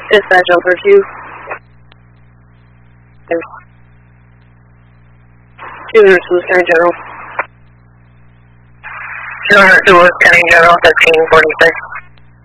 Dispatch over to you. 2 minutes to Lieutenant General. 200 to Lieutenant General, 1346.